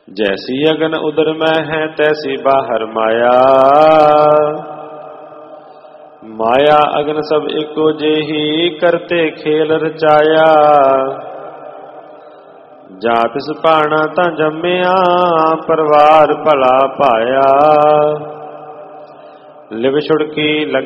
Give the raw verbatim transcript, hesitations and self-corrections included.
जैसी अगन उदर में है तैसी बाहर माया। माया अगन सब एको जेही करते खेल रचाया। जात सुपाना ता जम्मिया परवार भला पाया। लिव छुड़की